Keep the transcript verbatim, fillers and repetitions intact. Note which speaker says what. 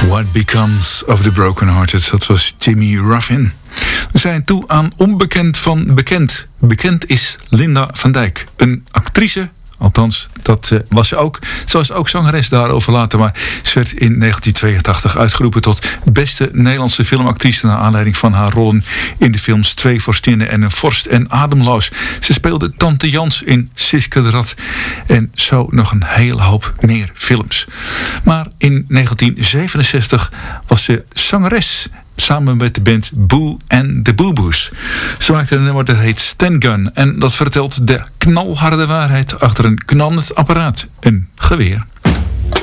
Speaker 1: What Becomes of the Broken Hearted. Dat was Jimmy Ruffin. We zijn toe aan onbekend van bekend. Bekend is Linda van Dijk. Een actrice, althans, dat uh, was ze ook. Ze was ook zangeres, daarover later. Maar ze werd in negentien tweeëntachtig uitgeroepen tot beste Nederlandse filmactrice naar aanleiding van haar rollen in de films Twee vorstinnen en een vorst en Ademloos. Ze speelde Tante Jans in Siske de Rat en zo nog een hele hoop meer films. Maar in negentien zevenenzestig was ze zangeres samen met de band Boo and the Boo Boos. Ze maakte een nummer dat heet Stand Gun. En dat vertelt de knalharde waarheid achter een knallend apparaat. Een geweer.